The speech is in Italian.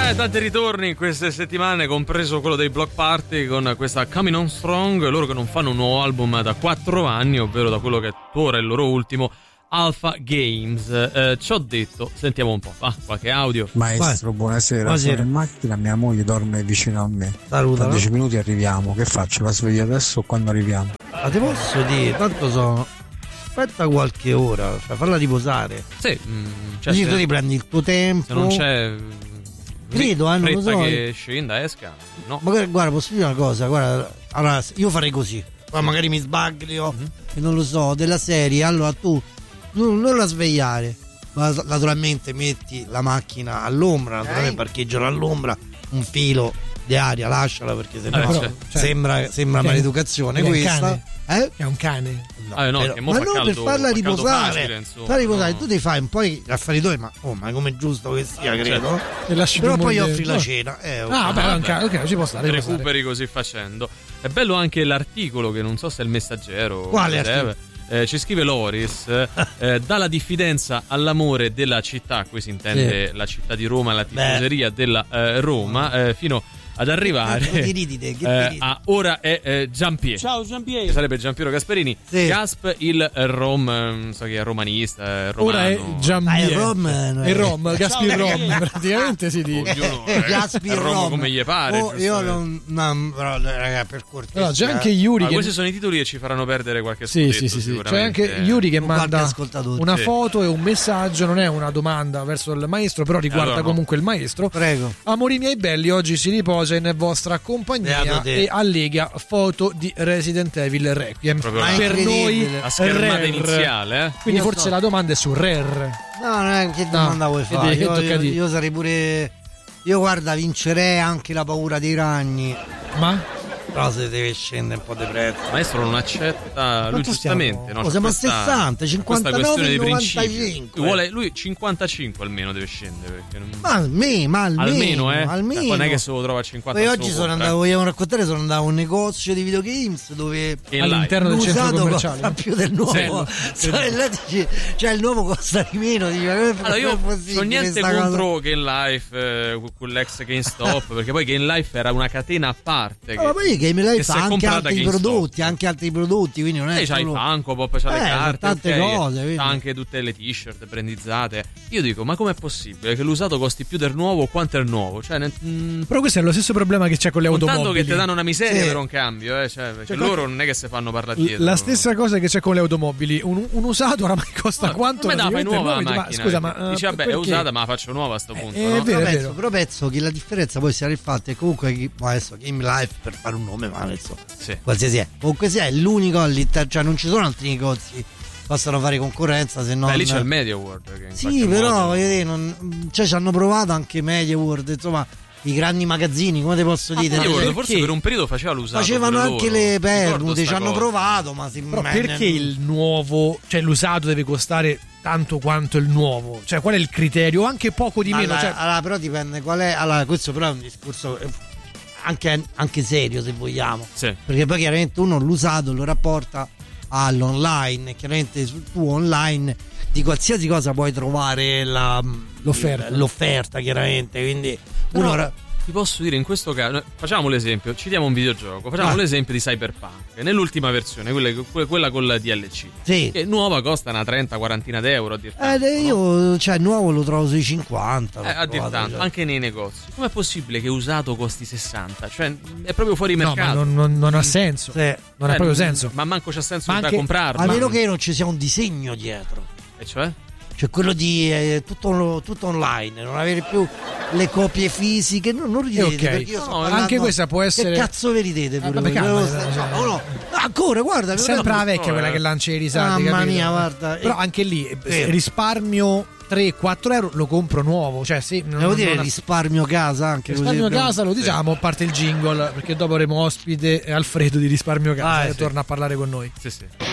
Tanti ritorni in queste settimane, compreso quello dei Block Party con questa Coming On Strong, loro che non fanno un nuovo album da 4 anni, ovvero da quello che è ora il loro ultimo, Alpha Games. Ci ho detto, sentiamo un po', qualche audio. Maestro, buonasera. Sono in macchina, mia moglie dorme vicino a me. Saluta. Tra 10 minuti arriviamo, che faccio? La sveglio adesso o quando arriviamo? Ma ti posso dire, tanto sono... Aspetta qualche ora, cioè farla riposare. Sì, così tu ti prendi il tuo tempo. Se non c'è... Credo, non lo so. Che scenda, esca, no. Ma guarda, posso dire una cosa, guarda, allora io farei così, poi magari mi sbaglio, e non lo so, della serie, allora tu non la svegliare, ma naturalmente metti la macchina all'ombra, naturalmente parcheggiala all'ombra, un filo di aria, lasciala perché sembra maleducazione questa. È un cane. No, no, però, ma non per farla riposare, tu ti fai un po' gli affari tuoi, ma come è giusto che sia, credo. Però poi offri la cena. Ok, ci può stare. Recuperi così facendo. È bello anche l'articolo che non so se è il Messaggero. Quale articolo? Ci scrive Loris, dalla diffidenza all'amore della città, qui si intende la città di Roma, la tifoseria della Roma, fino ad arrivare a ora è Giampiero. Ciao Giampiero. Che sarebbe Giampiero Gasperini. Gasp il Rom, non so chi è, romanista, romano. Ora è Giampiero. È Rom, Gaspir Rom, praticamente si dice. Gaspir Rom come gli pare. Io non però raga, per cortesia. No, c'è anche Yuri questi sono i titoli che ci faranno perdere qualche sì. scudetto, C'è anche Yuri che manda una sì. foto e un messaggio, non è una domanda verso il maestro, però riguarda comunque il maestro. Prego. Amori miei belli, oggi si riposa in vostra compagnia e allega foto di Resident Evil Requiem. Per noi la schermata iniziale, quindi forse la domanda è su Rare. No, che domanda vuoi fare? Io sarei pure... Io guarda, vincerei anche la paura dei ragni. Ma? Però se deve scendere un po' di prezzo. Il maestro non accetta, lui giustamente siamo a 60, 59, 95. Lui 55 almeno deve scendere, perché ma almeno non è che se lo trova a 50. Poi oggi vogliamo raccontare, sono andato a un negozio di videogames dove all'interno del centro commerciale costa più del nuovo. Là dici, cioè il nuovo costa di meno. Allora io non ho niente contro Game Life, con l'ex GameStop, perché poi Game Life era una catena a parte. Ma poi Game Life ha anche altri prodotti, quindi non è c'ha i Funko Pop, c'ha le carte, tante cose, c'ha anche tutte le t-shirt brandizzate. Io dico, ma com'è possibile che l'usato costi più del nuovo quanto è il nuovo? Però questo è lo stesso problema che c'è con le automobili. Tanto che ti danno una miseria per un cambio, loro non è che si fanno parlare dietro. La stessa cosa che c'è con le automobili, un usato oramai costa quanto? Come fai nuova la macchina? Scusa, ma dici vabbè, è usata, ma la faccio nuova a sto punto. È vero. Però penso che la differenza poi sia il fatto che comunque adesso Game Life, per fare un nome, ma adesso qualsiasi è, comunque sia, è l'unico all'interno, cioè non ci sono altri negozi possono fare concorrenza, se no lì c'è il Media World che sì, però voglio dire, ci hanno provato anche Media World, insomma, i grandi magazzini, come te posso dire? Forse per un periodo facevano anche le perdute, ci hanno provato, ma perché il nuovo, cioè l'usato deve costare tanto quanto il nuovo? Cioè qual è il criterio? Anche poco di meno, allora però dipende qual è. Allora questo però è un discorso anche serio, se vogliamo, perché poi chiaramente uno l'usato lo rapporta all'online e chiaramente sul tuo online di qualsiasi cosa puoi trovare l'offerta chiaramente, quindi ti posso dire, in questo caso facciamo l'esempio, citiamo un videogioco, facciamo l'esempio di Cyberpunk nell'ultima versione, quella con la DLC, che nuova costa una 30-40 d'euro a dir tanto, io nuovo lo trovo sui 50 a dir tanto, anche nei negozi. Com'è possibile che usato costi 60? Cioè è proprio fuori mercato. Ma non ha senso, non ha proprio senso, ma manco c'ha senso da comprarlo, a meno che non ci sia un disegno dietro, e cioè quello di tutto online, non avere più le copie fisiche. Non ridete, perché io anche questa può essere. Che cazzo vi ridete pure? Ancora, guarda, sempre la vecchia quella che lancia i risati. Mamma mia, guarda. Però anche lì risparmio 3-4 euro, lo compro nuovo. Cioè, sì, devo dire risparmio casa anche. Risparmio casa, lo diciamo, a parte il jingle, perché dopo avremo ospite Alfredo di Risparmio Casa che torna a parlare con noi. Sì.